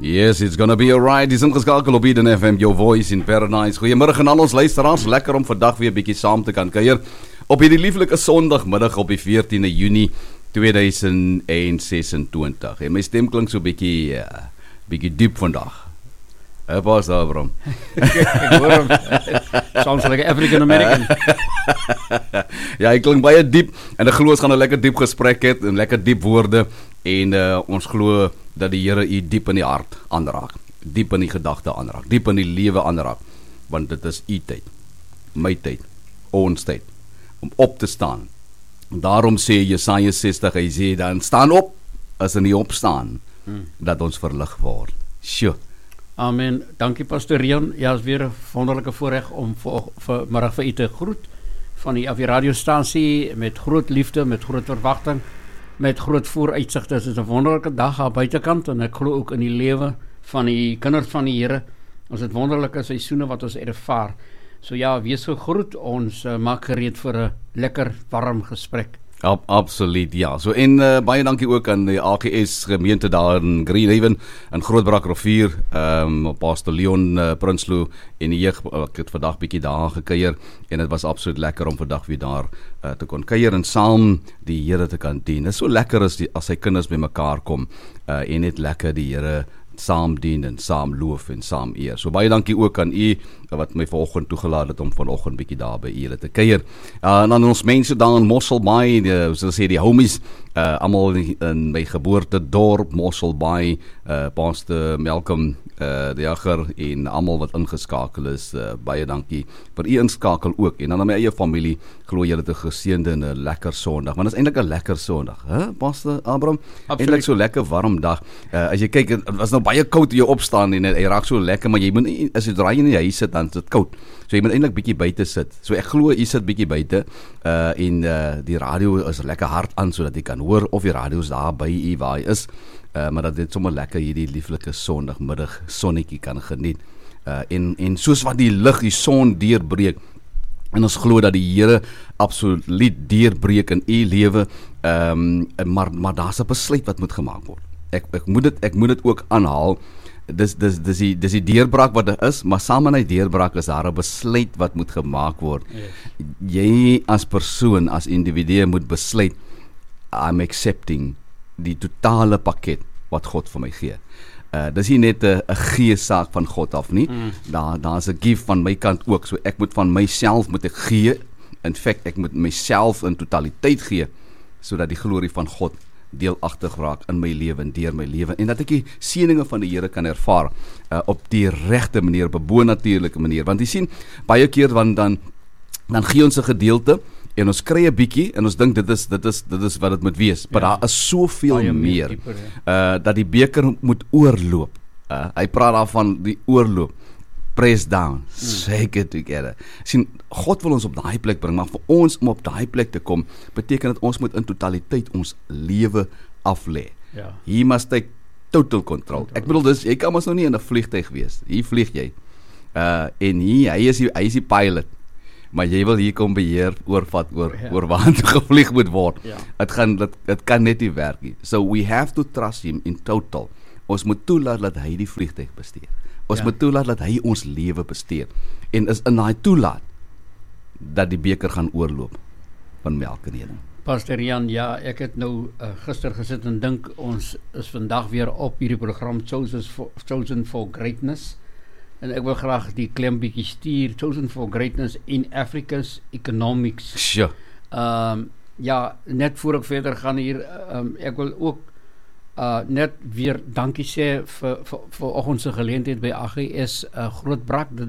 Yes, it's gonna be alright. Dis ingeskakel op Eden FM, your voice in paradise. Goeiemiddag aan al ons luisteraars. Lekker om vandag weer 'n bietjie saam te kan kuier op hierdie lieflike Sondagmiddag op die 14de Junie 2026. En my stem klink so bietjie diep vandag. Pas daar, bro. Ek hoor hom. Sounds like an African American. Ja, ek klink baie diep en ek glo ons gaan 'n lekker diep gesprek hê en lekker diep woorde en ons glo dat die Here u diep in die hart aanraak, diep in die gedagte aanraak, diep in die lewe aanraak, want dit is u tyd, my tyd, ons tyd om op te staan. Daarom sê Jesaja 60, hy sê dan staan op as in die opstaan dat ons verlig word. Sjoe. Amen. Dankie Pastor Rian. Ja, is weer 'n wonderlike voorreg om vanmiddag vir u te groet van die radiostasie met groot liefde, met groot verwagting, met groot vooruitsigte. Dit is 'n wonderlike dag aan buitekant en ek glo ook in die lewe van die kinders van die Here. Ons het wonderlike seisoene wat ons ervaar. So ja, wees gegroet. Ons maak gereed vir 'n lekker warm gesprek. Absoluut, ja. So en baie dankie ook aan die AGS gemeente daar in Greenhaven in Grootbrak rivier, Pastor Leon Prinsloo en die jeug. Ek het vandag bietjie daar gekuier en dit was absoluut lekker om vandag weer daar te kon kuier en saam die Here te kan dien. Dit is so lekker as sy kinders bymekaar kom en net lekker die Here saam dien en saam loof en saam eer. So baie dankie ook aan u wat my vanoggend toegelaat het om vanoggend bietjie daar by julle te kuier. En dan ons mense daar in Mosselbaai, soos hulle sê die homies, almal in my geboortedorp Mosselbaai, Pastor Malcolm die Jager en almal wat ingeskakel is, baie dankie vir u inskakel ook. En dan aan my eie familie, glo julle het 'n geseënde en 'n lekker Sondag. Want dit is eintlik 'n lekker Sondag, hè, Pastor Abraham? Eintlik so lekker warm dag. As jy kyk, dit was nou baie koud hier opstaan en hy raak so lekker, maar jy moet as jy draai in die huis sit dan is dit koud. So jy moet eintlik bietjie buite sit. So ek glo jy sit bietjie buite en die radio is lekker hard aan sodat jy kan hoor of die radio is daar by u waar hy is. Maar dat dit sommer lekker hierdie lieflike Sondagmiddag sonnetjie kan geniet. En soos wat die lig, die son deurbreek, en ons glo dat die Here absoluut deurbreek in u lewe, maar daar's 'n besluit wat moet gemaak word. Ek moet dit ook aanhaal. Dis die deurbraak wat daar is, maar saam met die deurbraak is daar 'n besluit wat moet gemaak word. Yes. Jy as persoon, as individu moet besluit, I'm accepting die totale pakket wat God vir my gee. Dis nie net 'n gee-saak van God af nie. Daar's 'n give van my kant ook. So ek moet van myself moet ek gee. In feite ek moet myself in totaliteit gee sodat die glorie van God deelagtig raak in my lewe en deur my lewe en dat ek die seëninge van die Here kan ervaar op die regte manier, op 'n bo-natuurlike manier. Want jy sien baie keer dan gee ons 'n gedeelte en ons kry 'n bietjie en ons dink dit is wat dit moet wees. Maar daar is soveel meer dieper, dat die beker moet oorloop. Hy praat daarvan die oorloop. Press down, shake it together. Sien, God wil ons op daai plek bring, maar vir ons om op daai plek te kom, beteken dat ons moet in totaliteit ons lewe aflê. Ja. He must take total control. Ek bedoel, dus, jy kan mos nou nie in 'n vliegtuig wees. Hier vlieg jy. En hy is die pilot. Maar jy wil hier kom beheer oor waar toe gevlieg moet word. Ja. Dit kan net nie werk nie. So we have to trust him in total. Ons moet toelaat dat hy die vliegtuig bestuur. Ons moet toelaat dat hy ons lewe bestuur. En is in daai toelaat dat die beker gaan oorloop van melk en honing. Pastor Jan, ja, ek het nou gister gesit en dink ons is vandag weer op hierdie program Chosen for Greatness. En ek wil graag die klem bietjie stuur, Chosen for Greatness in Africa's Economics. Sure. Ja, net voor ek verder gaan hier, ek wil ook net weer dankie sê vir oggend se geleentheid by AGS Grootbrak.